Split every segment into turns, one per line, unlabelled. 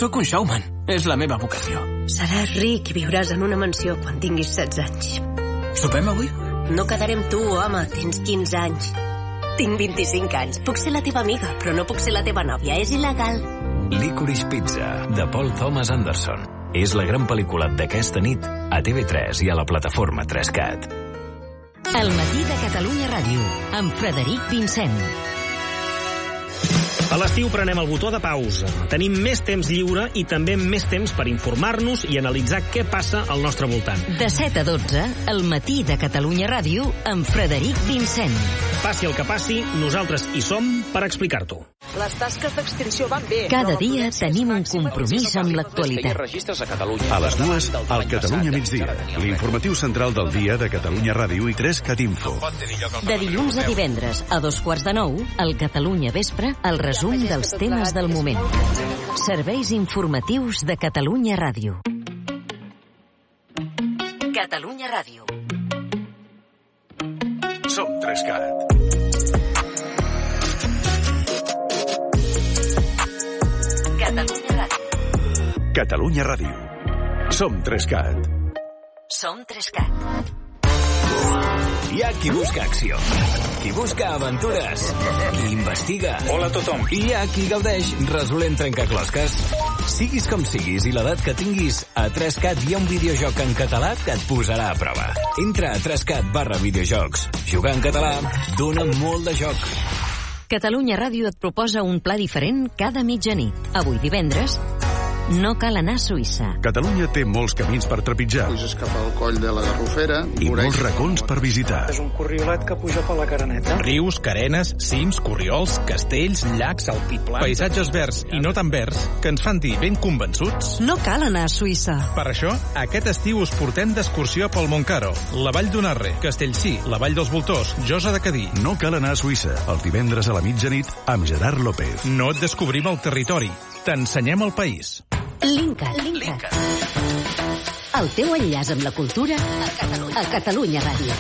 Sóc un showman. És la meva vocació.
Seràs ric i viuràs en una mansió quan tinguis 16 anys.
Sopem avui?
No quedaré amb tu, home. Tens 15 anys. Tinc 25 anys. Puc ser la teva amiga, però no puc ser la teva nòvia. És il·legal.
Licorice Pizza, de Paul Thomas Anderson. És la gran pel·lícula d'aquesta nit a TV3 i a la plataforma 3CAT.
El matí de Catalunya Ràdio, amb Frederic Vincent.
A l'estiu prenem el botó de pausa. Tenim més temps lliure i també més temps per informar-nos i analitzar què passa al nostre voltant.
De 7 a 12, el matí de Catalunya Ràdio, amb Frederic Vincent.
Passi el que passi, nosaltres hi som per explicar-t'ho.
Les tasques d'extinció van bé.
Cada dia tenim un compromís amb l'actualitat.
A les 2, al Catalunya migdia. L'informatiu central del dia de Catalunya Ràdio i 3CAT Info.
De dilluns a divendres, a 8:45, al Catalunya Vespre, el resum dels temes del moment. Serveis informatius de Catalunya Ràdio. Catalunya Ràdio.
Som 3CAT.
Catalunya Ràdio.
Catalunya Ràdio. Som 3CAT.
Som 3CAT.
Hi ha qui busca acció, qui busca aventures, qui investiga.
Hola a tothom.
I hi ha qui gaudeix resolent trencaclosques. Siguis com siguis i l'edat que tinguis, a 3CAT hi ha un videojoc en català que et posarà a prova. Entra a 3CAT/videojocs. Jugar en català dona molt de joc.
Catalunya Ràdio et proposa un pla diferent cada mitjanit. Avui divendres, no cal anar a Suïssa.
Catalunya té molts camins per trepitjar.
Puges cap al coll de la Garrofera.
I molts racons per visitar.
És un corriolet que puja per la Caraneta.
Rius, carenes, cims, corriols, castells, llacs, altiplans... Paisatges verds i no tan verds que ens fan dir ben convençuts...
No cal anar a Suïssa.
Per això, aquest estiu us portem d'excursió pel Montcaro, la Vall d'Unarre, Castellcí, la Vall dels Voltors, Josa de Cadí.
No cal anar a Suïssa, els divendres a la mitjanit amb Gerard López.
No et descobrim el territori, t'ensenyem el país.
Linkat. El teu enllaç amb la cultura a Catalunya Ràdio.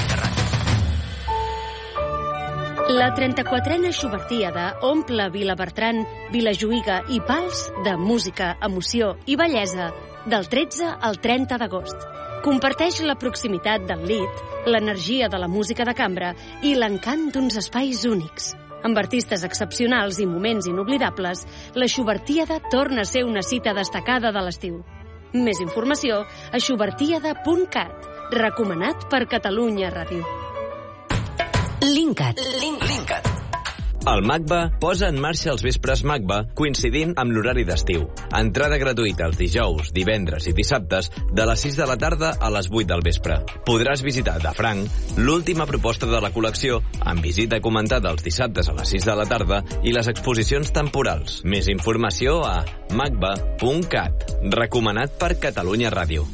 La 34a Xubertíada omple Vilabertran, Vilajuïga i Pals de música, emoció i bellesa del 13 al 30 d'agost. Comparteix la proximitat del lit, l'energia de la música de cambra i l'encant d'uns espais únics. Amb artistes excepcionals i moments inoblidables, la Xubertíada torna a ser una cita destacada de l'estiu. Més informació a xubertíada.cat, recomanat per Catalunya Ràdio.
Linkat.
El MACBA posa en marxa els vespres MACBA coincidint amb l'horari d'estiu. Entrada gratuïta els dijous, divendres i dissabtes de les 6 de la tarda a les 8 del vespre. Podràs visitar de franc l'última proposta de la col·lecció amb visita comentada els dissabtes a les 6 de la tarda i les exposicions temporals. Més informació a macba.cat. Recomanat per Catalunya Ràdio.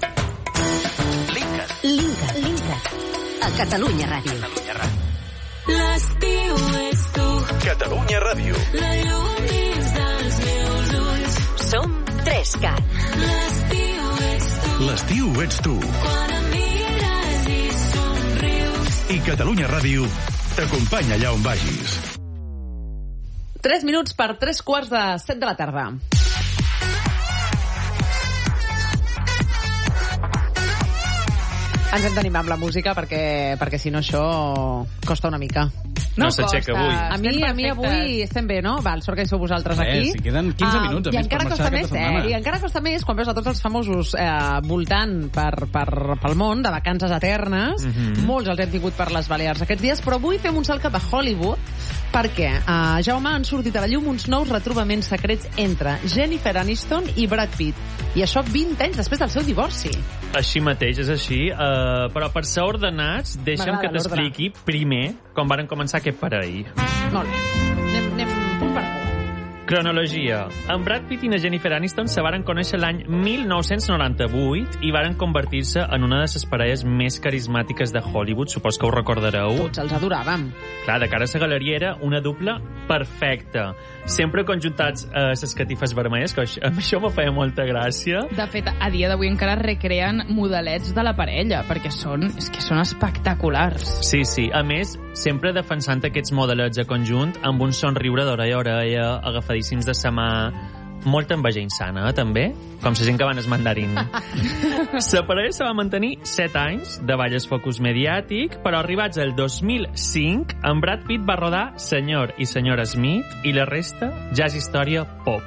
Linkat. A Catalunya Ràdio.
L'estiu ets tu.
Catalunya Ràdio.
La llum dins dels meus ulls.
Som 3CAT.
L'estiu ets tu.
L'estiu ets tu.
Quan em mires i somrius.
I Catalunya Ràdio t'acompanya allà on vagis.
3 minuts per 3:45 de la tarda. Ens hem d'animar amb la música perquè si no això costa una mica.
No s'aixeca avui.
A mi avui estem bé, no? Val, sort que hi sou vosaltres aquí.
Si queden 15 minuts a més per marxar aquesta setmana.
I encara costa més quan veus a tots els famosos voltant pel món, de vacances eternes. Molts els hem tingut per les Balears aquests dies, però avui fem un salt cap a Hollywood perquè, Jaume, han sortit a la llum uns nous retrobaments secrets entre Jennifer Aniston i Brad Pitt. I això 20 anys després del seu divorci.
Així mateix, és així. Però per ser ordenats, deixa'm que t'expliqui primer com varen començar aquest parell.
Molt bé. Anem punt per punt.
Cronologia. En Brad Pitt i la Jennifer Aniston se varen conèixer l'any 1998 i varen convertir-se en una de les parelles més carismàtiques de Hollywood, supos que ho recordareu.
Tots els adoràvem.
Clar, de cara a la galeria era una dupla perfecta. Sempre conjuntats a les catifes vermelles, que això me feia molta gràcia.
De fet, a dia d'avui encara recreen modelets de la parella, perquè són espectaculars.
Sí. A més, sempre defensant aquests modelets a conjunt amb un somriure d'orella a orella, agafadíssims de sa mà, molta enveja insana, també, com la gent que van es mandarín. La parella se va mantenir 7 anys davall el focus mediàtic, però arribats al 2005, en Brad Pitt va rodar Senyor i senyora Smith i la resta ja és història pop.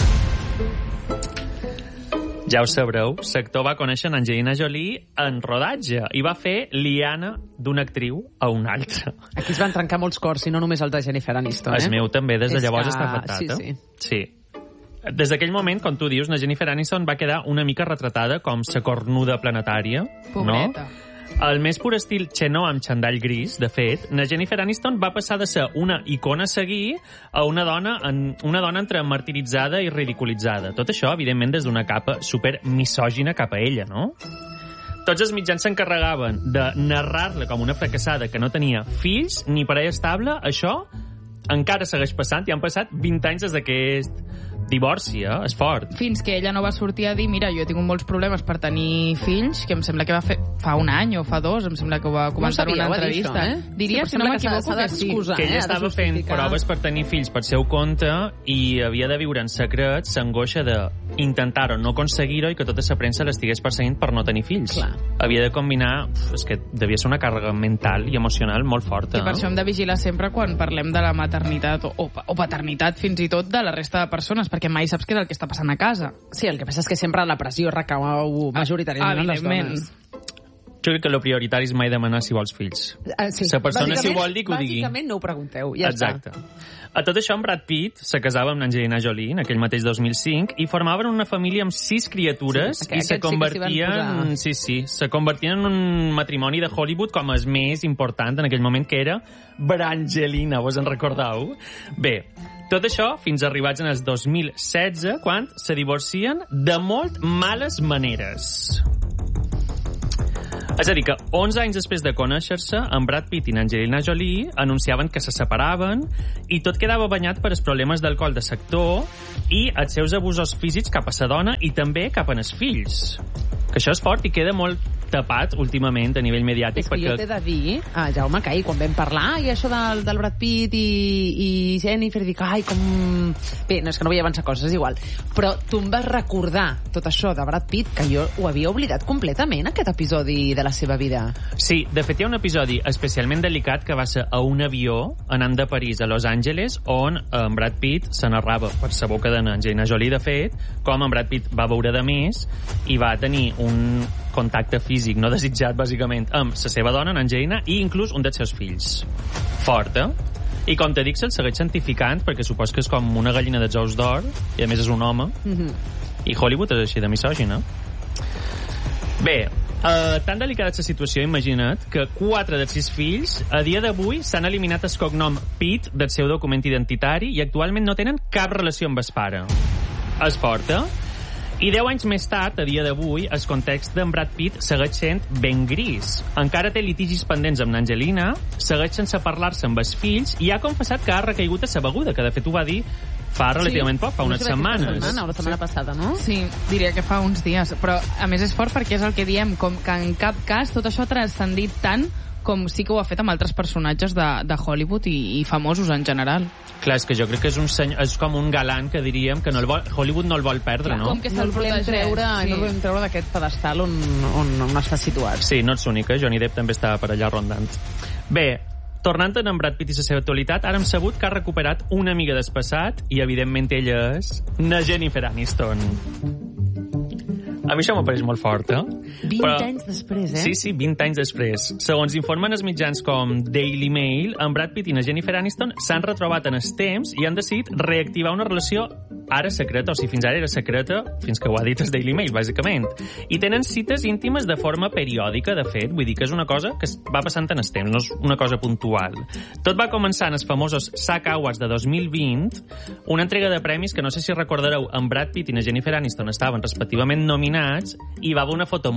Ja ho sabreu, l'actor va conèixer en Angelina Jolie en rodatge i va fer liana d'una actriu a una altra.
Aquí es van trencar molts cors, i no només el de Jennifer Aniston.
El meu també, des de llavors està afectat. Sí. Des d'aquell moment, com tu dius, la Jennifer Aniston va quedar una mica retratada com la cornuda planetària.
Pobreta.
No? Al més pur estil xenó amb xandall gris, de fet, la Jennifer Aniston va passar de ser una icona a seguir a una dona entre martiritzada i ridiculitzada. Tot això, evidentment, des d'una capa super misògina cap a ella, no? Tots els mitjans s'encarregaven de narrar-la com una fracassada que no tenia fills ni parella estable. Això encara segueix passant i han passat 20 anys des d'aquest divorci, és fort.
Fins que ella no va sortir a dir, mira, jo he tingut molts problemes per tenir fills, que em sembla que va fer fa un any o fa 2, em sembla que ho va comentar en una entrevista.
Això,
Diria, si no m'equivoco, que sí.
Que ella estava fent proves per tenir fills per seu compte i havia de viure en secret l'angoixa d'intentar-ho, no aconseguir-ho i que tota la premsa l'estigués perseguint per no tenir fills.
Clar.
Havia de combinar... És que devia ser una càrrega mental i emocional molt forta.
I per això hem de vigilar sempre quan parlem de la maternitat o paternitat, fins i tot, de la resta de persones, perquè mai saps què és el que està passant a casa.
Sí, el que passa és que sempre la pressió recau majoritàriament en les dones.
Jo crec que el prioritari és mai demanar si vols fills.
Sí.
La persona, si ho vol dir, que ho digui.
Bàsicament no ho pregunteu, ja
Exacte.
està.
A tot això, en Brad Pitt se casava amb Angelina Jolie en aquell mateix 2005 i formaven una família amb 6 criatures i se convertien... se convertien en un matrimoni de Hollywood com el més important en aquell moment, que era Brangelina, vos en recordeu? Bé, tot això fins arribats en el 2016, quan se divorcien de molt males maneres. És a dir, que 11 anys després de conèixer-se, en Brad Pitt i Angelina Jolie anunciaven que se separaven i tot quedava banyat per els problemes d'alcohol de sector i els seus abusos físics cap a la dona i també cap a els fills. Que això és fort i queda molt tapat últimament a nivell mediàtic.
És que jo t'he de dir, Jaume, que ahir quan vam parlar i això del Brad Pitt i Jennifer, dic, ai, com... Bé, no, és que no vull avançar coses, és igual. Però tu em vas recordar tot això de Brad Pitt, que jo ho havia oblidat completament, aquest episodi de la seva vida.
Sí, de fet hi ha un episodi especialment delicat que va ser a un avió anant de París a Los Angeles, on en Brad Pitt se narrava per sa boca d'Angelina Jolie, de fet, com en Brad Pitt va beure de més i va tenir un contacte físic no desitjat, bàsicament, amb la seva dona, en Angelina, i inclús un dels seus fills. Fort, eh? I com te dic, se'l segueix santificant, perquè supos que és com una gallina dels ous d'or, i a més és un home, i Hollywood és així de misògina. Bé, tan delicada la situació, imagina't, que 4 dels 6 fills, a dia d'avui, s'han eliminat el cognom Pitt del seu document identitari i actualment no tenen cap relació amb el pare. És fort, eh? I 10 anys més tard, a dia d'avui, el context d'en Brad Pitt segueix sent ben gris. Encara té litigis pendents amb Angelina, segueix sense parlar-se amb els fills i ha confessat que ha recaigut a sa beguda, que de fet ho va dir fa relativament poc, fa unes setmanes.
La setmana passada, no?
Sí, diria que fa uns dies. Però, a més, és fort perquè és el que diem, com que en cap cas tot això ha transcendit tant com sí que ho ha fet amb altres personatges de Hollywood i famosos en general.
Clar, és que jo crec que és com un galant que diríem que Hollywood no el vol perdre, no?
Com que se'l volem treure d'aquest pedestal on es fa situat.
Sí, no ets única, Johnny Depp també estava per allà rondant. Bé, tornant a en Brad Pitt i la seva actualitat, ara hem sabut que ha recuperat una amiga del passat i, evidentment, ella és la Jennifer Aniston. A mi això m'apareix molt fort, eh?
20 anys després, eh?
Sí, 20 anys després. Segons informen els mitjans com Daily Mail, en Brad Pitt i la Jennifer Aniston s'han retrobat en els temps i han decidit reactivar una relació ara secreta, o sigui, fins ara era secreta, fins que ho ha dit el Daily Mail, bàsicament. I tenen cites íntimes de forma periòdica, de fet, vull dir que és una cosa que va passant en els temps, no és una cosa puntual. Tot va començar en els famosos SAG Awards de 2020, una entrega de premis que no sé si recordareu, en Brad Pitt i la Jennifer Aniston estaven respectivament nominats i va haver una foto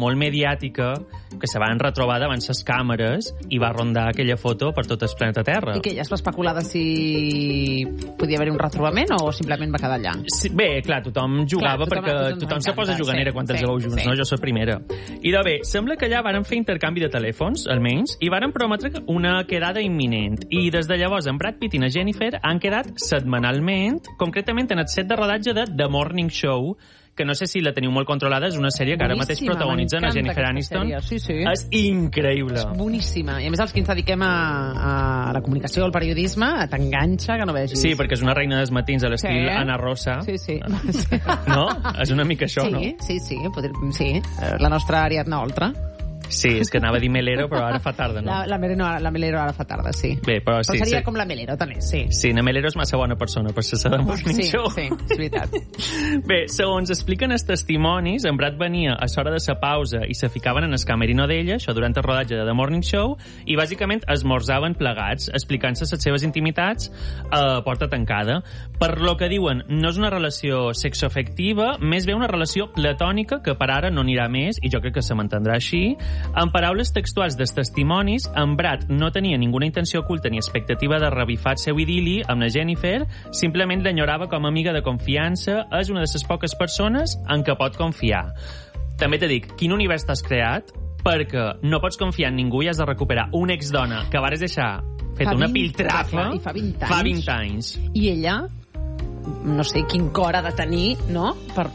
molt mediàtica que se van retrobar davant les càmeres i va rondar aquella foto per tot el planeta Terra.
I que ja es va especular de si podia haver un retrobament o simplement va quedar allà?
Sí, bé, clar, tothom jugava perquè tothom se posa juganera quan els veu junts, no? Jo soc primera. I de bé, sembla que allà varen fer intercanvi de telèfons, almenys, i varen prometre una quedada imminent. I des de llavors, en Brad Pitt i na Jennifer han quedat setmanalment, concretament en el set de rodatge de The Morning Show, que no sé si la teniu molt controlada, és una sèrie que ara mateix protagonitza a Jennifer Aniston.
Sí.
És increïble.
És boníssima. I a més els que ens dediquem a la comunicació, al periodisme, t'enganxa que no vegis.
Sí, perquè és una reina dels matins a l'estil Ana Rosa.
Sí.
No? És una mica això, no?
Sí. La nostra Ariadna Oltra.
Sí, és que anava a dir Melero, però ara fa tarda, no?
La Melero ara fa tarda, sí.
Bé, però sí.
Però seria com la Melero, també, sí.
Sí, la Melero és massa bona persona per ser de Morning Show.
Sí, és veritat.
Bé, segons expliquen els testimonis, en Brad venia a l'hora de sa pausa i se ficaven en el camerino d'ella, això durant el rodatge de The Morning Show, i bàsicament esmorzaven plegats, explicant-se les seves intimitats a porta tancada. Per lo que diuen, no és una relació sexoafectiva, més bé una relació platònica que per ara no anirà més, i jo crec que se mantindrà així. En paraules textuals dels testimonis, en Brad no tenia ninguna intenció oculta ni expectativa de revifar el seu idili amb la Jennifer, simplement l'enyorava com a amiga de confiança, és una de les poques persones en què pot confiar. També t'he dit, quin univers t'has creat? Perquè no pots confiar en ningú i has de recuperar una exdona que vares deixar fet una piltrafa
fa 20 anys.
Fa 20 anys.
I ella, no sé quin cor ha de tenir, no?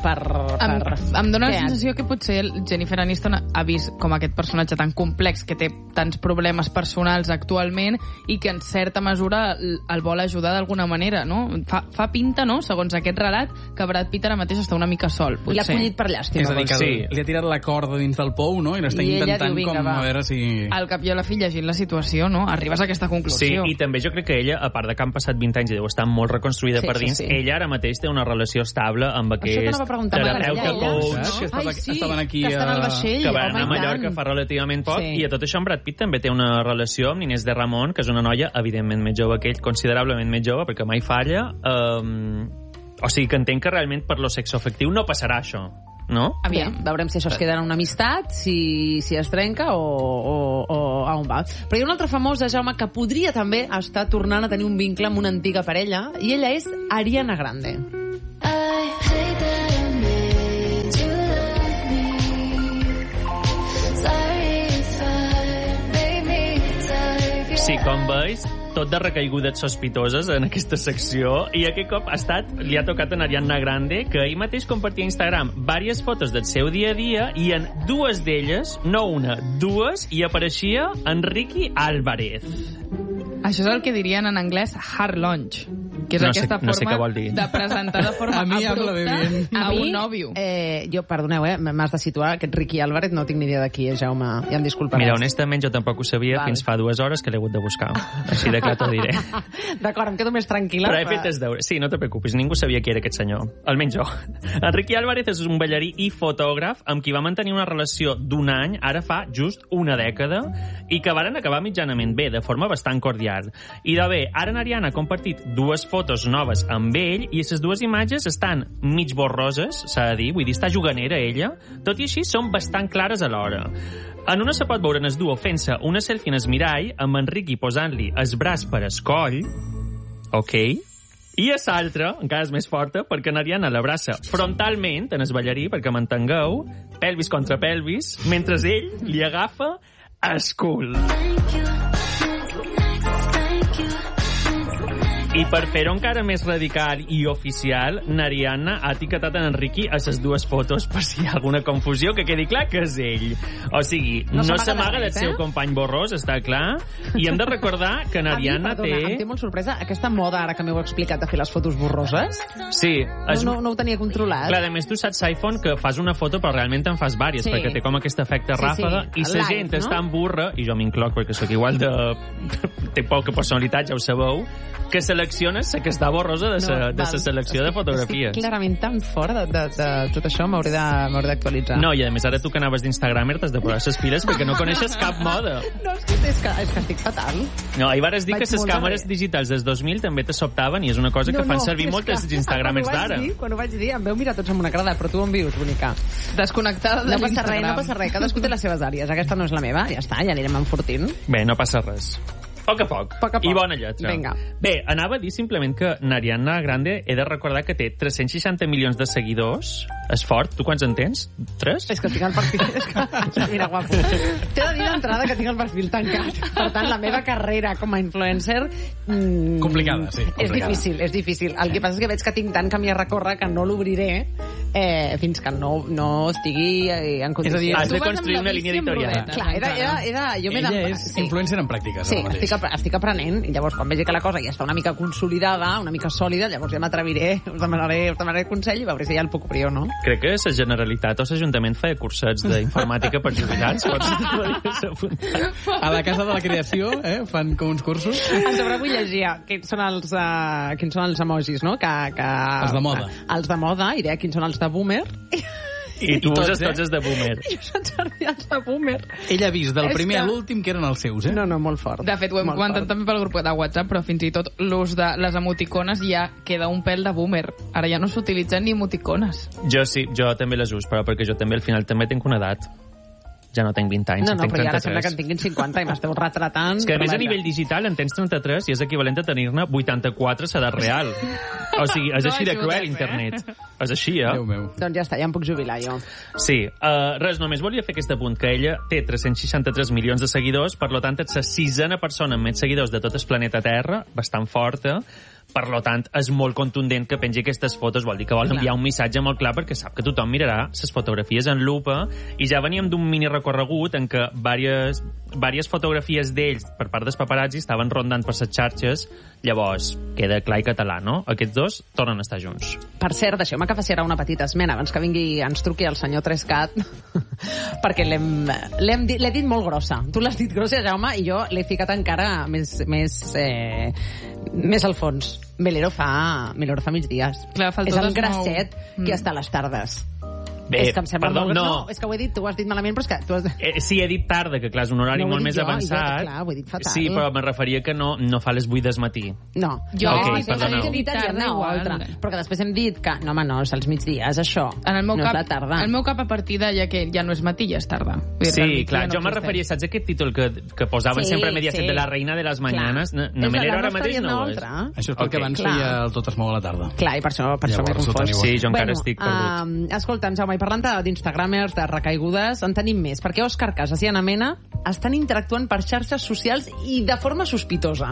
Em dóna la sensació que potser Jennifer Aniston ha vist com aquest personatge tan complex, que té tants problemes personals actualment, i que en certa mesura el vol ajudar d'alguna manera, no? Fa pinta, no?, segons aquest relat, que Brad Pitt ara mateix està una mica sol, potser.
I l'ha collit per llàstima.
És a dir, que li ha tirat la corda dins del pou, no?, i l'està intentant com a veure si...
Al cap i a la fi, llegint la situació, no?, arribes a aquesta conclusió.
Sí, i també jo crec que ella, a part de que han passat 20 anys i deu estar molt reconstruïda per dins, ella ara mateix té una relació estable amb aquest terapeuta coach
estaven aquí
que estan al vaixell,
que van anar a Mallorca fa relativament poc, i a tot això en Brad Pitt també té una relació amb Inés de Ramon, que és una noia evidentment més jove que ell, considerablement més jove, perquè mai falla. O sigui que entenc que realment per lo sexoafectiu no passarà això, no?
Aviam, veurem si això es queda en una amistat, si es trenca o a on va. Però hi ha un altre famós de Jaume que podria també estar tornant a tenir un vincle amb una antiga parella, i ella és Ariana Grande.
Sí, com veus, tot de recaigudes sospitoses en aquesta secció, i aquest cop li ha tocat a Ariana Grande, que ahir mateix compartia a Instagram diverses fotos del seu dia a dia, i en dues d'elles, no una, dues, hi apareixia Enrique Álvarez.
Això és el que dirien en anglès hard lunch, que és aquesta forma de presentar de forma abrupta a un nòvio.
Jo, perdoneu, m'has de situar, aquest Ricky Álvarez no tinc ni idea de qui és, Jaume, ja em disculparàs.
Mira, honestament jo tampoc ho sabia fins fa 2 hores que l'he hagut de buscar, així de clar t'ho diré.
D'acord, em quedo més tranquil·la.
Però he fet els deures. Sí, no te preocupis, ningú sabia qui era aquest senyor, almenys jo. Enrique Álvarez és un ballarí i fotògraf amb qui va mantenir una relació d'1 any, ara fa just una dècada, i que varen acabar mitjanament bé, de forma bastant cordial. I de bé, ara en Ariana ha compartit 2 fotos noves amb ell, i aquestes 2 imatges estan mig borroses, s'ha de dir, vull dir, està juganera ella, tot i així són bastant clares alhora. En una se pot veure en el duo fent-se una selfie en el mirall, amb Enrique posant-li el braç per el coll, ok, i a l'altra, encara és més forta, perquè en Ariana l'abraça frontalment en el ballarí, perquè m'entengueu, pelvis contra pelvis, mentre ell li agafa el cul. I per fer-ho encara més radical i oficial, Ariana ha etiquetat en Enrique a les 2 fotos per si hi ha alguna confusió, que quedi clar que és ell. O sigui, no s'amaga del seu company borrós, està clar, i hem de recordar que en Ariana té...
Em té molt sorpresa aquesta moda, ara que m'heu explicat, de fer les fotos borroses.
Sí.
No ho tenia controlat.
Clar, a més, tu saps, iPhone, que fas una foto però realment en fas vàries, perquè té com aquest efecte ràfaga, i la gent està en burra, i jo m'incloc perquè sóc igual de... té poca personalitat, ja ho sabeu, que se la selecciones la que està borrosa de la selecció de fotografies.
Estic clarament tan fora de tot això, m'hauré d'actualitzar.
No, i a més ara tu que anaves d'Instagrammer t'has de posar les piles perquè no coneixes cap moda.
No, és que estic fatal.
No, ahir vares dir que les càmeres digitals des 2000 també te sobtaven i és una cosa que fan servir moltes Instagramers d'ara.
Quan ho vaig dir em veu mirar tots amb una cara de però tu on vius, bonica?
Desconnectada de l'Instagram.
No passa res, cadascú té les seves àrees. Aquesta no és la meva, ja està, ja anirem enfortint.
Bé, no passa res. Poc a poc. I bona lletra.
Vinga.
Bé, anava a dir simplement que Ariana Grande he de recordar que té 360 milions de seguidors. És fort. Tu quants en tens? 3?
És que tinc el perfil... Mira, guapo. T'he de dir d'entrada que tinc el perfil tancat. Per tant, la meva carrera com a influencer...
Complicada, sí.
És difícil. El que passa és que veig que tinc tant camí a recórrer que no l'obriré fins que no estigui en condicions.
És a dir, has de construir una línia editorial.
Clar,
ella és influencer en pràctiques.
Sí, estic aprenent, i llavors quan vegi que la cosa ja està una mica consolidada, una mica sòlida, llavors ja m'atreviré, us demanaré consell i veuré si ja el puc obrir o no.
Crec que la Generalitat o l'Ajuntament feia cursets d'informàtica per jubilats.
A la Casa de la Creació fan com uns cursos.
A sobre vull llegir quins són els emojis, no?
Els de moda.
Els de moda, i quins són els de boomer.
I tu uses tots els de boomer.
I us servir els de boomer.
Ella ha vist del primer a l'últim que eren els seus,
No, molt fort.
De fet, ho hem comentat també pel grup de WhatsApp, però fins i tot l'ús de les emoticones ja queda un pèl de boomer. Ara ja no s'utilitzen ni emoticones.
Jo sí, jo també les uso, però perquè jo també al final també tinc una edat. Ja no tinc 20 anys,
no,
tinc 33.
Però ja ara sembla que en tinguin 50 i m'esteu retratant.
És que a més a nivell digital en tens 33 i és equivalent a tenir-ne 84 a l'edat real. O sigui, és així de cruel internet. És així,
Déu meu.
Doncs ja està, ja em puc jubilar jo.
Sí, res, només volia fer aquest apunt, que ella té 363 milions de seguidors, per tant és la 6a persona amb més seguidors de tot el planeta Terra, bastant forta. Per tant, és molt contundent que pengi aquestes fotos, vol dir que vol enviar un missatge molt clar perquè sap que tothom mirarà les fotografies en lupa, i ja veníem d'un mini recorregut en què diverses fotografies d'ells per part dels paparazzi estaven rondant per les xarxes, llavors queda clar i català, no? Aquests dos tornen a estar junts.
Per cert, deixeu-me que faci ara una petita esmena abans que ens truqui el senyor Trescat perquè l'he dit molt grossa. Tu l'has dit grossa, Jaume, i jo l'he ficat encara més al fons. Melero fa migdies.
Clar,
és el grasset que està a les tardes.
Bé,
és que em sembla
perdó,
molt...
no.
És que ho he dit, tu ho has dit malament, però és que... Tu has...
Sí, he dit tarda, que clar, és un horari molt més avançat.
Clar, ho he dit fatal.
Sí, però me referia que no fa les 8 del matí.
No.
Jo
he dit tarda, però que després hem dit que, no, home, no, és als migdies, això.
En el meu
no
cap,
és la tarda.
el meu cap a partir de ja que ja no és matí, ja és tarda.
Sí, clar, jo me referia, saps aquest títol que posaven sempre a Mediaset de la reina de les mañanes? No me l'era ara mateix, no ho és.
Això és perquè abans feia el Tot es mou a la tarda.
Clar, i per això m'he confós.
Sí, jo encara estic perdut.
Escolta'm, Jaume, i parlant d'Instagramers, de recaigudes, en tenim més, perquè Òscar Casas i Ana Mena estan interactuant per xarxes socials i de forma sospitosa.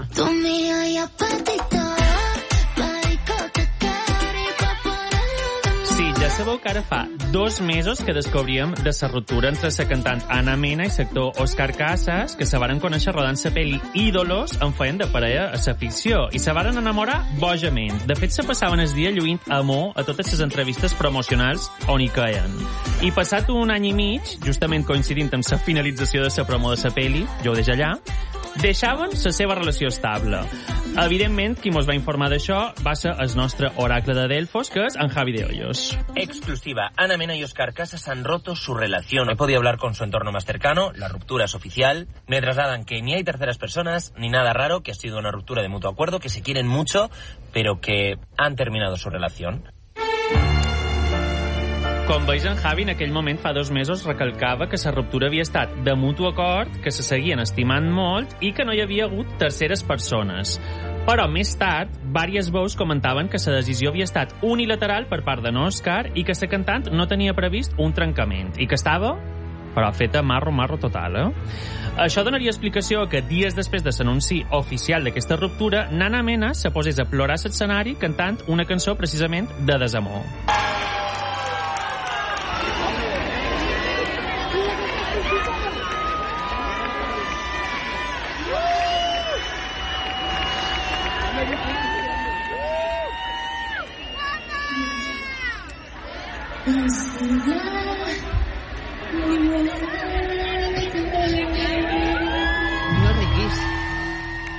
Sí, ja sabeu que ara fa 2 mesos que descobríem de la ruptura entre la cantant Ana Mena i l'actor Òscar Casas, que se varen conèixer rodant la pel·li Ídolos en feien de parella a la ficció, i se varen enamorar bojament. De fet, se passaven el dia lluint amor a totes les entrevistes promocionals on hi queien. I passat un any i mig, justament coincidint amb la finalització de la promo de la pel·li, jo ho deixo allà, deixaven la seva relació estable. Evidentment, qui mos va informar d'això va ser el nostre oracle de Delfos, que és en Javi de Hoyos.
Exclusiva. Ana Mena y Óscar Casas han roto su relación. He podido hablar con su entorno más cercano, la ruptura es oficial. Me trasladan que ni hay terceras personas, ni nada raro, que ha sido una ruptura de mutuo acuerdo, que se quieren mucho, pero que han terminado su relación.
Com veus, en Javi en aquell moment, fa 2 mesos, recalcava que la ruptura havia estat de mutu acord, que se seguien estimant molt i que no hi havia hagut terceres persones. Però més tard, diverses veus comentaven que la decisió havia estat unilateral per part d'en Òscar i que la cantant no tenia previst un trencament i que estava, però feta marro total, Això donaria explicació que dies després de l'anunci oficial d'aquesta ruptura, Nana Mena se posés a plorar a l'escenari cantant una cançó precisament de desamor.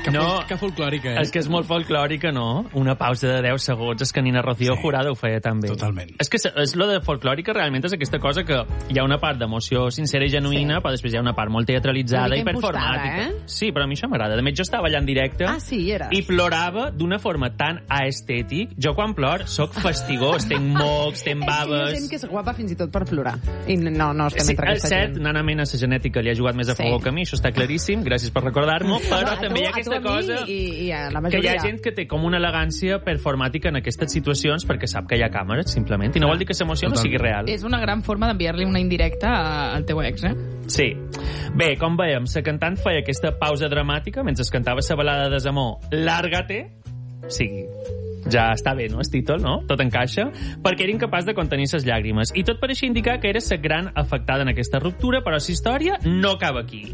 Que folclòrica,
És que és molt folclòrica, no? Una pausa de 10 segons, és que Nina Rocío Jurado ho feia també.
Totalment.
És que és lo de folclòrica realment és aquesta cosa que hi ha una part d'emoció sincera i genuïna, però després hi ha una part molt teatralitzada i performàtica. Sí, però a mi això m'agrada. De més, jo estava allà en directe i plorava d'una forma tan aestètic. Jo quan plor soc fastigós, tenc mocs, tenc baves...
És gent que és guapa fins i tot per plorar. I no estem entre aquesta gent.
És cert, Nana Mena, la genètica li ha jugat més a favor que a mi, això està claríssim, gràcies per recordar-m'ho, però també hi ha aquesta cosa que hi ha gent que té com una elegància performàtica en aquestes situacions perquè sap que hi ha càmeres, simplement, i no vol dir que l'emoció no sigui real.
És una gran forma d'enviar-li una indirecta al teu ex,
Sí. Bé, com veiem, la cantant feia aquesta pausa dramàtica mentre cantava la balada de desamor Lárgate, sí, ja està bé, no?, el títol, no? Tot encaixa, perquè era incapaç de contenir les llàgrimes. I tot pareixia indicar que era la gran afectada en aquesta ruptura, però la història no acaba aquí.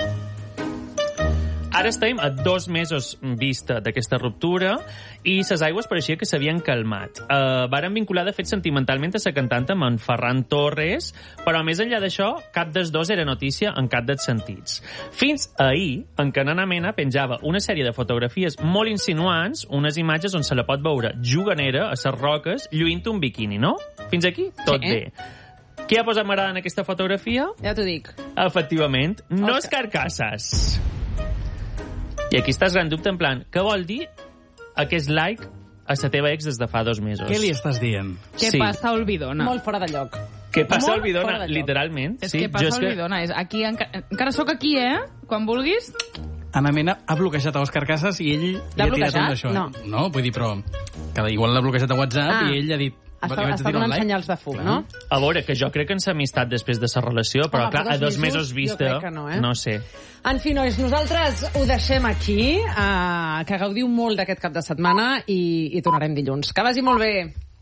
Ara estem a 2 mesos vista d'aquesta ruptura i les aigües pareixia que s'havien calmat. Varen vincular, de fet, sentimentalment a la cantant amb en Ferran Torres, però més enllà d'això, cap dels dos era notícia en cap dels sentits. Fins ahir, en què Nana Mena penjava una sèrie de fotografies molt insinuants, unes imatges on se la pot veure juganera a les roques lluint un biquini, no? Fins aquí, tot bé. Qui ha posat m'agrada en aquesta fotografia?
Ja t'ho dic.
Efectivament, no és Carcasses. I aquí estàs gran dubte, en plan, què vol dir aquest like a la teva ex des de fa 2 mesos?
Què li estàs dient?
Què passa, Olvidona?
Molt fora de lloc.
Què passa, Olvidona? Literalment.
És que passa, Olvidona. Aquí, encara sóc aquí, quan vulguis.
Ana Mena ha bloquejat a Òscar Casas i ell
l'ha bloquejat?
No, vull dir, però igual l'ha bloquejat a WhatsApp i ell ha dit...
Està donant senyals de fum, no?
A veure, que jo crec que ens amistat després de la relació, però clar, a 2 mesos vista, no sé.
En fi, nois, nosaltres ho deixem aquí, que gaudiu molt d'aquest cap de setmana i tornarem dilluns. Que vagi molt bé.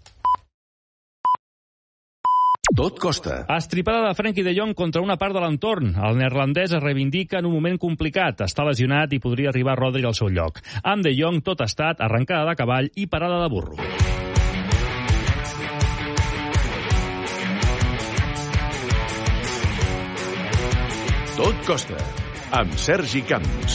Tot costa.
Estripada de Frenkie de Jong contra una part de l'entorn. El neerlandès es reivindica en un moment complicat. Està lesionat i podria arribar Rodri al seu lloc. Amb de Jong tot ha estat arrencada de cavall i parada de burro.
Tot costa, amb Sergi Camps.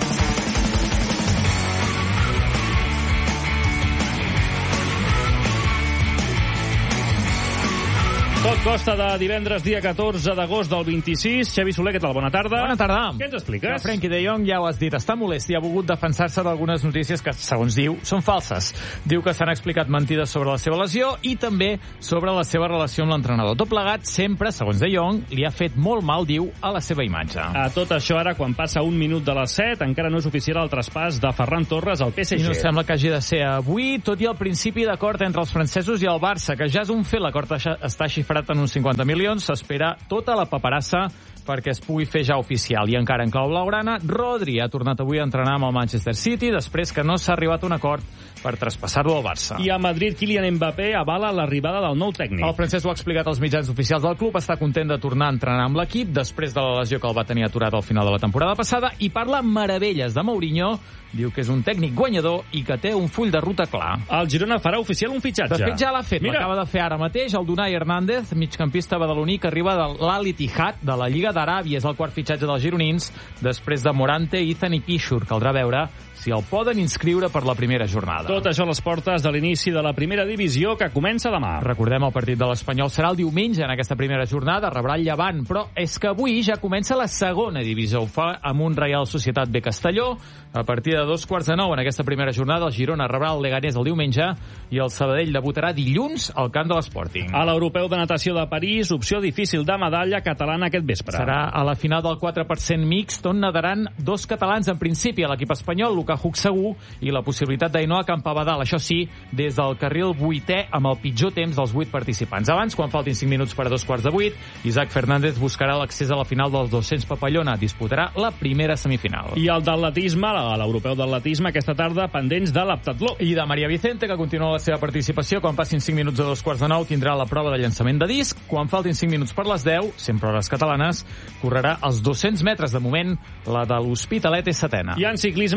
Tot costa de divendres, dia 14 d'agost del 26. Xavi Soler, què tal? Bona tarda.
Bona tarda.
Què ens expliques?
Que Frenkie de Jong, ja ho has dit, està molest i ha volgut defensar-se d'algunes notícies que, segons diu, són falses. Diu que s'han explicat mentides sobre la seva lesió i també sobre la seva relació amb l'entrenador. Tot plegat, sempre, segons de Jong, li ha fet molt mal, diu, a la seva imatge.
A tot això, ara, quan passa 1 minut de les 7, encara no és oficial el traspàs de Ferran Torres al PSG.
I no sembla que hagi de ser avui, tot i el principi d'acord entre els francesos i el Barça, que ja és un fet, l'acord està xifrat en uns 50 milions, s'espera tota la paperassa perquè es pugui fer ja oficial. I encara en clau blaugrana, Rodri ha tornat avui a entrenar amb el Manchester City després que no s'ha arribat a un acord per traspassar-lo al Barça.
I a Madrid, Kylian Mbappé avala l'arribada del nou tècnic.
El francès ho ha explicat als mitjans oficials del club, està content de tornar a entrenar amb l'equip després de la lesió que el va tenir aturat al final de la temporada passada i parla meravelles de Mourinho, diu que és un tècnic guanyador i que té un full de ruta clar.
El Girona farà oficial un fitxatge.
De fet, ja l'ha fet, l'acaba de fer ara mateix el Unai Hernández, migcampista badaloní que arriba de l'Al Ittihad de la Lliga d'Aràbia, és el quart fitxatge dels gironins després de Morante, Izan i Kishur. Caldrà veure si el poden inscriure per la primera jornada.
Tot això a les portes de l'inici de la primera divisió que comença demà.
Recordem, el partit de l'Espanyol serà el diumenge en aquesta primera jornada, rebrà el Llevant, però és que avui ja comença la segona divisió. Ho fa amb un Reial Societat B Castelló. A partir de 8:45 en aquesta primera jornada, el Girona rebrà el Leganés el diumenge i el Sabadell debutarà dilluns al camp de l'Sporting.
A l'Europeu de Natació de París, opció difícil de medalla catalana aquest vespre.
Serà a la final del 4% mixt, on nadaran 2 catalans en principi, a l'equip espanyol, Luka Huxagu, i la possibilitat d'Ainoa Campabadal, això sí, des del carril 8è amb el pitjor temps dels 8 participants. Abans, quan faltin 5 minuts per a 7:15, Isaac Fernández buscarà l'accés a la final dels 200 Papallona. Disputarà la primera semifinal.
I el d'atletisme, a l'Europeu d'atletisme, aquesta tarda pendents de l'heptatló.
I de Maria Vicente, que continua la seva participació. Quan passin 5 minuts a 8:45 tindrà la prova de llançament de disc. Quan faltin 5 minuts per les 10, sempre hores catalanes, correrà els 200 metres. De moment, la de l'Hospitalet és setena.
I en ciclisme ja tenim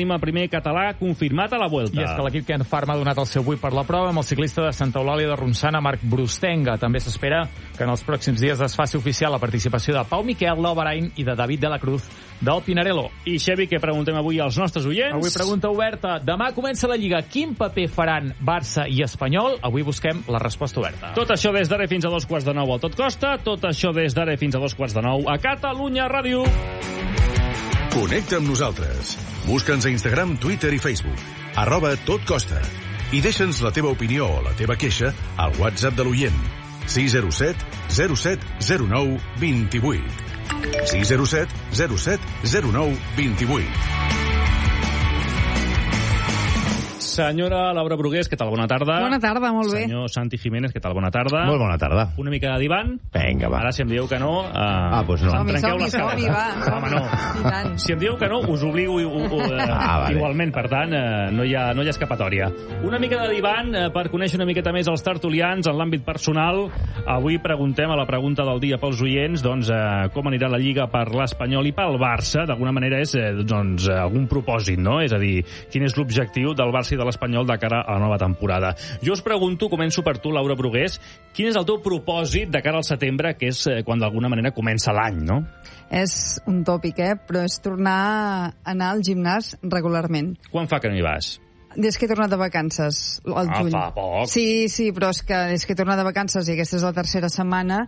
tenim el primer català confirmat a la Vuelta.
I és que l'equip Ken Farm ha donat el seu 8 per la prova amb el ciclista de Santa Eulàlia de Ronçana, Marc Brustenga. També s'espera que en els pròxims dies es faci oficial la participació de Pau Miquel, d'Albarain i de David de la Cruz, del Pinarello.
I, Xevi, què preguntem avui als nostres oients?
Avui pregunta oberta. Demà comença la Lliga. Quin paper faran Barça i Espanyol? Avui busquem la resposta oberta.
Tot això des d'ara fins a 9:45 al Tot Costa. Tot això des d'ara fins a 9:45 a Catalunya Ràdio.
Connecta amb nosaltres. Busca'ns a Instagram, Twitter i Facebook. @totcosta. I deixa'ns la teva opinió o la teva queixa al WhatsApp de l'oient. 607 07 09 28. 607 07 09 28.
Senyora Laura Brugués, què tal? Bona tarda.
Bona tarda, molt bé.
Senyor Santi Jiménez, què tal? Bona tarda.
Molt bona tarda.
Una mica de divan?
Vinga, va.
Ara, si em dieu que no...
doncs no.
Em trenqueu les
Som-hi,
cadenes.
va.
Home, no. Si em dieu que no, us obligo
vale.
igualment. Per tant, no hi ha escapatòria. Una mica de divan per conèixer una miqueta més els tertulians en l'àmbit personal. Avui preguntem a la pregunta del dia pels oients com anirà la Lliga per l'Espanyol i pel Barça. D'alguna manera és algun propòsit, no? És a dir, quin és l'objectiu del Barça i de l'Espanyol de cara a la nova temporada. Jo us pregunto, començo per tu, Laura Brugués, quin és el teu propòsit de cara al setembre, que és quan d'alguna manera comença l'any, no?
És un tòpic, però és tornar a anar al gimnàs regularment.
Quan fa que no hi vas?
Des que he tornat de vacances, al juny.
Fa poc.
Sí, però és que des que he tornat de vacances i aquesta és la tercera setmana,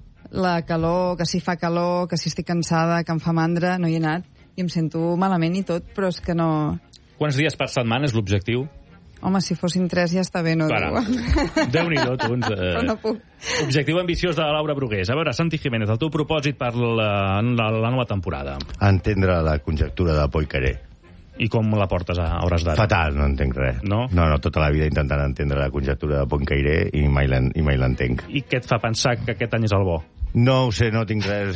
la calor, que si fa calor, que si estic cansada, que em fa mandra, no hi he anat i em sento malament i tot, però és que no...
Quants dies per setmana és l'objectiu?
Home, si fossin 3 ja està bé, no?
Déu-n'hi-do, tu.
Però no puc.
Objectiu ambiciós de la Laura Brugués. A veure, Santi Jiménez, el teu propòsit per la nova temporada?
Entendre la conjectura de Poincaré.
I com la portes a hores d'ara?
Fatal, no entenc res.
No?
No, tota la vida intentant entendre la conjectura de Poincaré i mai l'entenc.
I què et fa pensar que aquest any és el bo?
No ho sé, no tinc res.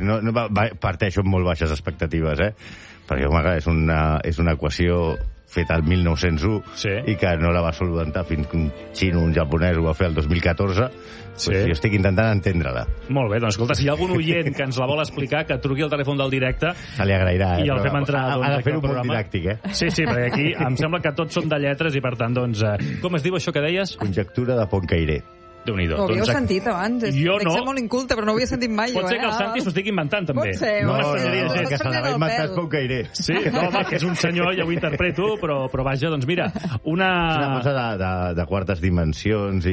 Parteixo amb molt baixes expectatives, perquè és una equació feta el 1901 i que no la va solventar fins que un xino, un japonès ho va fer el 2014. Jo estic intentant entendre-la.
Molt bé, doncs escolta, si hi ha algun oient que ens la vol explicar, que truqui al telèfon del directe.
Se li agrairà,
i el fem entrar
ha de fer-ho molt didàctic,
Sí, perquè aquí em sembla que tots som de lletres i per tant, com es diu això que deies?
Conjectura de Poincaré.
Déu-n'hi-do.
Ho havíeu sentit abans?
Jo no.
Soc molt inculta, però no ho havia sentit mai.
Pot ser que el Santi s'ho estigui inventant, també.
Pot ser.
No, que se l'ha inventat Poincaré.
Sí, no, home, que és un senyor, ja ho interpreto, però vaja, doncs mira,
És una cosa de quartes dimensions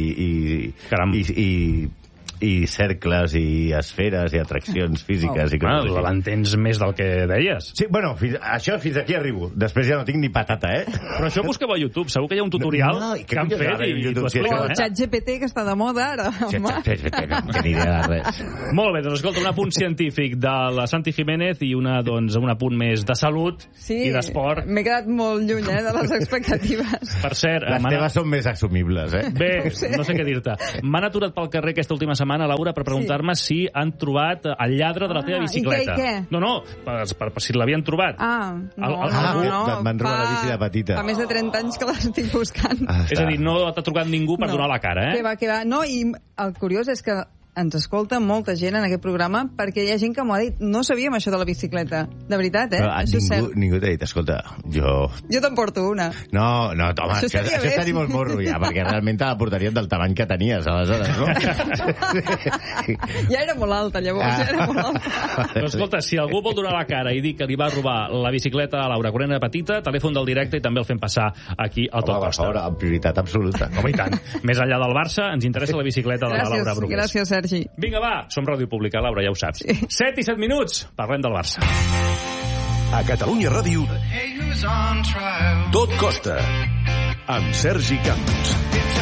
i cercles i esferes i atraccions físiques i coses així.
L'entens més del que deies.
Sí, bueno, fins aquí arribo. Després ja no tinc ni patata,
Però això busqueu a YouTube. Segur que hi ha un tutorial que han fet i t'ho explica.
O el ChatGPT, que està de moda ara.
ChatGPT, no té ni idea de res.
Molt bé, doncs escolta, un apunt científic de la Santi Jiménez i un apunt més de salut i d'esport.
M'he quedat molt lluny, de les expectatives.
Per cert...
Les teves són més assumibles,
Bé, no sé què dir-te. M'han aturat pel carrer aquesta última setmana, Laura, per preguntar-me si han trobat el lladre de la teva bicicleta.
I què?
No, per si l'havien trobat.
Van robar la bici de petita.
Fa més de 30 anys que l'estic buscant.
És a dir, no t'ha trucat ningú per donar la cara,
Què va. No, i el curiós és que ens escolta molta gent en aquest programa perquè hi ha gent que m'ho ha dit. No sabíem això de la bicicleta. De veritat, això és cert.
Ningú t'ha dit, escolta, jo te'n
porto una.
No, home, això estaria molt morro ja, perquè realment te la portarien del tamany que tenies, aleshores, no?
Ja era molt alta, llavors,
Però escolta, si algú vol donar la cara i dir que li va robar la bicicleta a Laura quan era petita, telèfon del directe i també el fem passar aquí al Tot Costa.
Amb prioritat absoluta.
Home, i tant. Més enllà del Barça, ens interessa la bicicleta de la Laura Brugués.
Gràcies, Sergi.
Vinga, va, som Ràdio Pública, Laura, ja ho saps. 7 i 7 minuts, parlem del Barça.
A Catalunya Ràdio, Tot Costa, amb Sergi Camps.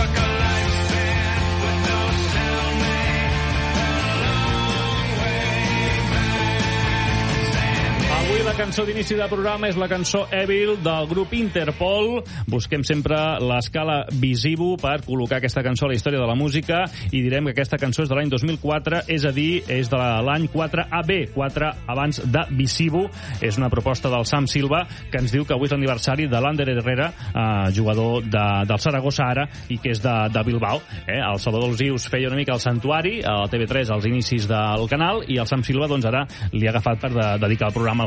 Avui la cançó d'inici del programa és la cançó Evil del grup Interpol. Busquem sempre l'escala Visivo per col·locar aquesta cançó a la història de la música i direm que aquesta cançó és de l'any 2004, és a dir, és de l'any 4AB, 4 abans de Visivo. És una proposta del Sam Silva que ens diu que avui és l'aniversari de l'Ander Herrera, jugador del Saragossa ara i que és de Bilbao. El Salvador Alzius feia una mica el santuari a TV3 als inicis del canal i el Sam Silva doncs ara li ha agafat per dedicar el programa a algú que compleix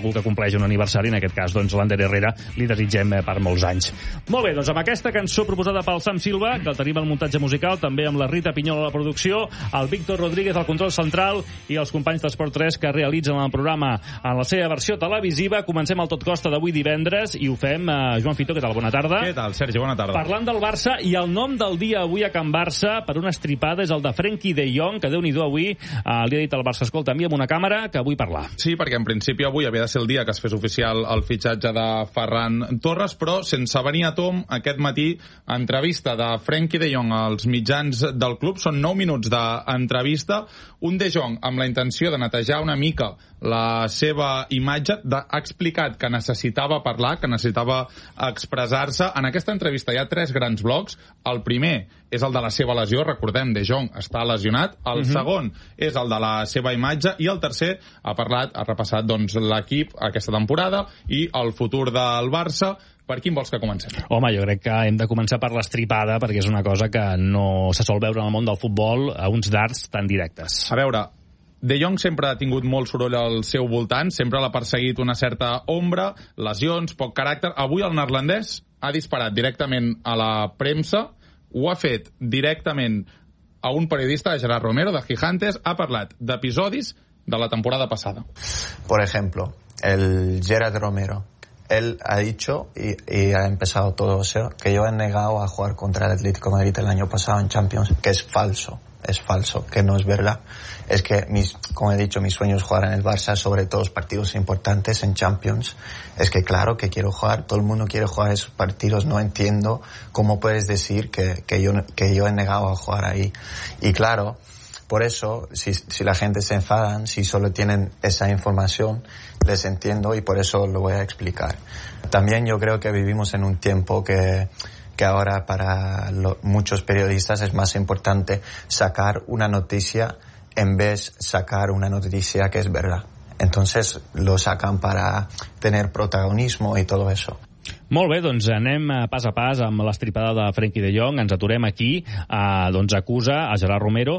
barreja un aniversari, en aquest cas, doncs, l'Ander Herrera li desitgem per molts anys. Molt bé, doncs amb aquesta cançó proposada pel Sam Silva, que el tenim al muntatge musical, també amb la Rita Pinyol a la producció, el Víctor Rodríguez al control central i els companys d'Esport 3 que realitzen el programa en la seva versió televisiva. Comencem el Tot Costa d'avui divendres i ho fem, Joan Fito, què tal? Bona tarda.
Què tal, Sergi? Bona tarda.
Parlant del Barça, i el nom del dia avui a Can Barça per una estripada és el de Frenkie de Jong, que Déu-n'hi-do avui li ha dit al Barça, escolta, a mi amb una càmera que vull parlar.
Sí, perquè en principi avui havia de ser el dia que es fes oficial el fitxatge de Ferran Torres, però sense venir a tom, aquest matí, entrevista de Frenkie de Jong als mitjans del club. Són 9 minuts d'entrevista. Un de Jong amb la intenció de netejar una mica la seva imatge, ha explicat que necessitava parlar, que necessitava expressar-se. En aquesta entrevista hi ha 3 grans blocs. El primer és el de la seva lesió, recordem, De Jong està lesionat. El segon és el de la seva imatge i el tercer ha repassat doncs, l'equip aquesta temporada i el futur del Barça. Per quin vols que comencem?
Home, jo crec que hem de començar per l'estripada, perquè és una cosa que no se sol veure en el món del futbol a uns darts tan directes.
A veure, De Jong sempre ha tingut molt soroll al seu voltant, sempre l'ha perseguit una certa ombra, lesions, poc caràcter. Avui el neerlandès ha disparat directament a la premsa, ho ha fet directament a un periodista, Gerard Romero, de Gigantes, ha parlat d'episodis de la temporada pasada.
Por ejemplo, el Gerard Romero, él ha dicho y ha empezado todo eso, que yo he negado a jugar contra el Atlético de Madrid el año pasado en Champions, que es falso, que no es verdad. Es que, como he dicho, mi sueño es jugar en el Barça, sobre todo los partidos importantes en Champions. Es que claro que quiero jugar, todo el mundo quiere jugar esos partidos, no entiendo cómo puedes decir que yo he negado a jugar ahí. Y claro, por eso, si la gente se enfadan, si solo tienen esa información, les entiendo y por eso lo voy a explicar. También yo creo que vivimos en un tiempo que ahora para muchos periodistas es más importante sacar una noticia en vez de sacar una noticia que es verdad. Entonces lo sacan para tener protagonismo y todo eso.
Molt bé, doncs anem pas a pas amb l'estripada de Frenkie de Jong. Ens aturem aquí. Doncs acusa a Gerard Romero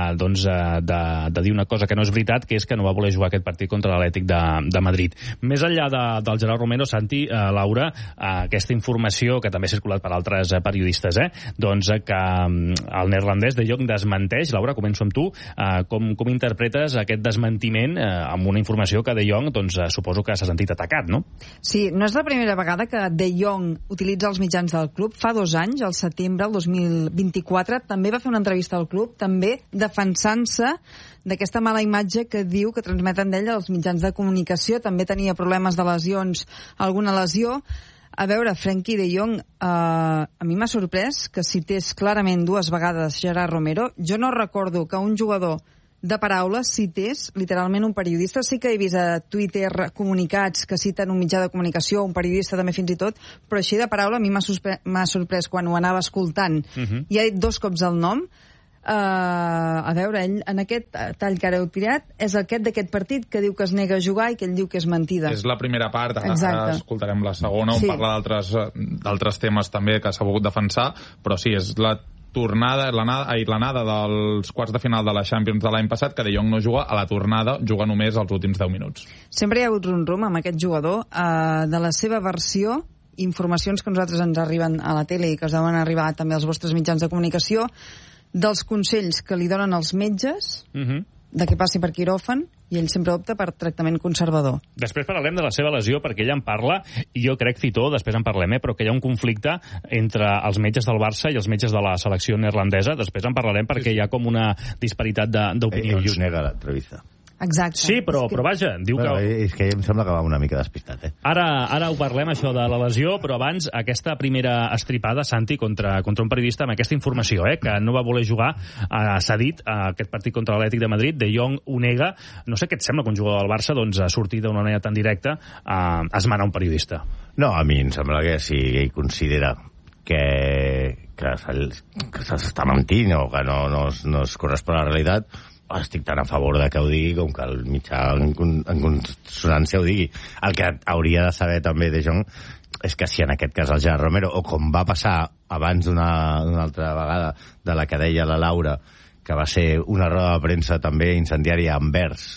de dir una cosa que no és veritat, que és que no va voler jugar aquest partit contra l'Atlètic de Madrid. Més enllà del Gerard Romero, Santi, Laura, aquesta informació que també ha circulat per altres periodistes, doncs que el neerlandès de Jong desmenteix. Laura, començo amb tu. Com interpretes aquest desmentiment amb una informació que de Jong, doncs suposo que s'ha sentit atacat, no?
Sí, no és la primera vegada que De Jong utilitza els mitjans del club. Fa 2 anys, al setembre, el 2024, també va fer una entrevista al club, també defensant-se d'aquesta mala imatge que diu que transmeten d'ell els mitjans de comunicació. També tenia problemes de lesions, alguna lesió. A veure, Frenkie de Jong, a mi m'ha sorprès que cités clarament 2 vegades Gerard Romero. Jo no recordo que un jugador de paraules cités literalment un periodista. Sí que he vist a Twitter comunicats que citen un mitjà de comunicació, un periodista també fins i tot, però així de paraula a mi m'ha sorprès quan ho anava escoltant. I ha dit 2 cops el nom. A veure, ell en aquest tall que ara heu tirat és aquest d'aquest partit que diu que es nega a jugar i que ell diu que és mentida.
És la primera part, ara escoltarem la segona, on parla d'altres temes també que s'ha volgut defensar, però sí, és l'anada dels quarts de final de la Champions de l'any passat, que De Jong no juga, a la tornada juga només els últims 10 minuts.
Sempre hi ha hagut rum-rum amb aquest jugador de la seva versió, informacions que nosaltres ens arriben a la tele i que us deuen arribar també als vostres mitjans de comunicació, dels consells que li donen els metges de que passi per quiròfan, i ell sempre opta per tractament conservador.
Després parlarem de la seva lesió, perquè ell en parla, i jo crec, Fito, després en parlem, però que hi ha un conflicte entre els metges del Barça i els metges de la selecció neerlandesa. Després en parlarem perquè hi ha com una disparitat d'opinions.
Ell ho nega a l'entrevista.
Exacte.
Sí, però vaja, diu que...
És que em sembla que va una mica despistat,
Ara ho parlem, això de la lesió, però abans aquesta primera estripada, Santi, contra un periodista amb aquesta informació, que no va voler jugar, s'ha dit, aquest partit contra l'Atlètic de Madrid. De Jong ho nega. No sé què et sembla que un jugador del Barça doncs, a sortir d'una manera tan directa a esmenar un periodista.
No, a mi em sembla que si ell considera que s'està mentint o que no es correspon a la realitat, estic tan a favor de que ho digui com que el mitjà en consonància ho digui. El que hauria de saber també De Jong és que si en aquest cas el Gerard Romero, o com va passar abans d'una altra vegada de la que deia la Laura, que va ser una roda de premsa també incendiària a Anvers,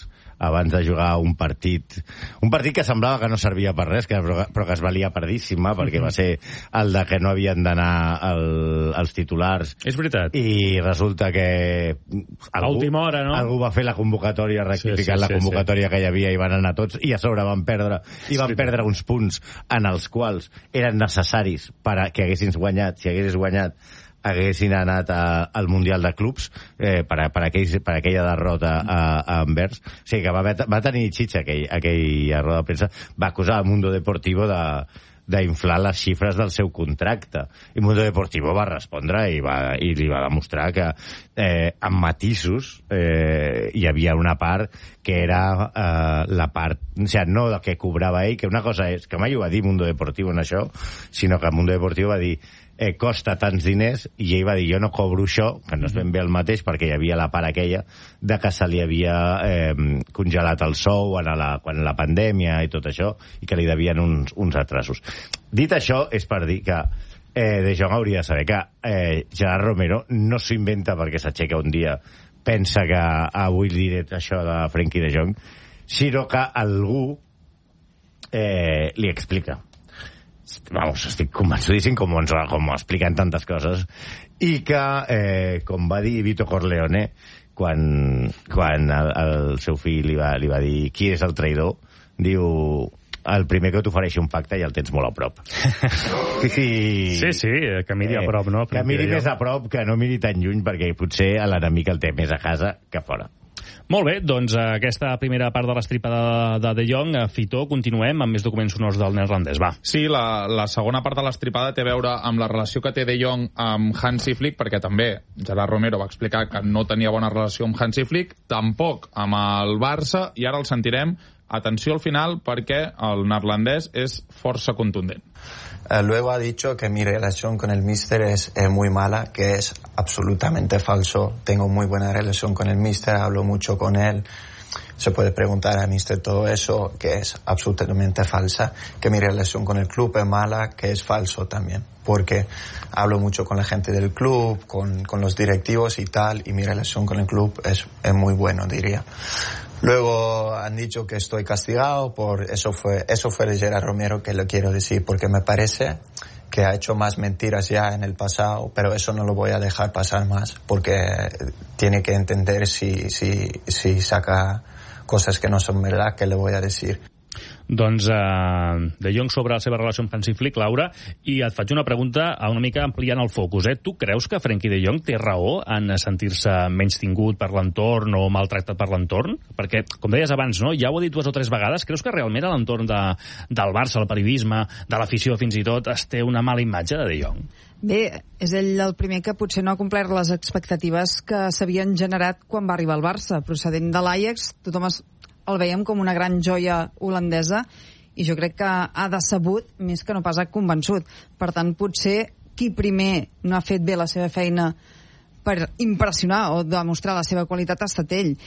abans de jugar un partit que semblava que no servia per res, però que es valia perdíssima, perquè va ser el de que no havien d'anar els titulars.
És veritat.
I resulta que
a última hora, no?
Algú va fer la convocatòria rectificant la convocatòria que hi havia i van anar tots, i a sobre van perdre uns punts en els quals eren necessaris per que haguessin guanyat. Si haguessis guanyat, haguessin anat al Mundial de Clubs per aquella derrota a Anvers. O sigui que va tenir xitxa aquella roda de premsa. Va acusar a Mundo Deportivo d'inflar les xifres del seu contracte. I Mundo Deportivo va respondre i li va demostrar que amb matisos hi havia una part que era la part, o sigui, no del que cobrava ell, que una cosa és, que mai ho va dir Mundo Deportivo en això, sinó que Mundo Deportivo va dir costa tants diners, i ell va dir jo no cobro això, que no és ben bé el mateix, perquè hi havia la part aquella de que se li havia congelat el sou quan la pandèmia i tot això, i que li devien uns atrasos. Dit això, és per dir que De Jong hauria de saber que Gerard Romero no s'ho inventa perquè s'aixeca un dia, pensa que avui diré això de Frenkie de Jong, sinó que algú li explica. Vamos, estic convençudíssim com expliquen tantes coses, i que, com va dir Vito Corleone quan el seu fill li va dir qui és el traïdor, diu el primer que t'ofereixi un pacte ja el tens molt a prop.
Sí, que miri a prop, no?
Que miri més a prop, que no miri tan lluny, perquè potser l'enemic el té més a casa que a fora.
Molt bé, doncs aquesta primera part de l'estripada de De Jong. Fito, continuem amb més documents sonors del neerlandès, va.
Sí, la segona part de l'estripada té a veure amb la relació que té De Jong amb Hansi Flick, perquè també Gerard Romero va explicar que no tenia bona relació amb Hansi Flick, tampoc amb el Barça, i ara el sentirem. Atenció al final, perquè el neerlandès és força contundent.
Luego ha dicho que mi relación con el míster es muy mala, que es absolutamente falso. Tengo muy buena relación con el míster, hablo mucho con él. Se puede preguntar al míster todo eso, que es absolutamente falsa. Que mi relación con el club es mala, que es falso también. Porque hablo mucho con la gente del club, con los directivos y tal, y mi relación con el club es muy bueno, diría. Luego han dicho que estoy castigado por eso fue de Gerard Romero, que lo quiero decir, porque me parece que ha hecho más mentiras ya en el pasado, pero eso no lo voy a dejar pasar más, porque tiene que entender si saca cosas que no son verdad, que le voy a decir.
Doncs De Jong sobre la seva relació amb Hansi Flick, Laura, i et faig una pregunta una mica ampliant el focus. Tu creus que Frenkie de Jong té raó en sentir-se menys tingut per l'entorn o maltractat per l'entorn? Perquè, com deies abans, no? Ja ho he dit 2 o 3 vegades, creus que realment a l'entorn del Barça, el periodisme, de l'afició fins i tot, es té una mala imatge de Jong?
Bé, és ell el primer que potser no ha complert les expectatives que s'havien generat quan va arribar al Barça. Procedent de l'Ajax, tothom el veiem com una gran joia holandesa, i jo crec que ha decebut més que no pas ha convençut. Per tant, potser qui primer no ha fet bé la seva feina per impressionar o demostrar la seva qualitat ha estat ell.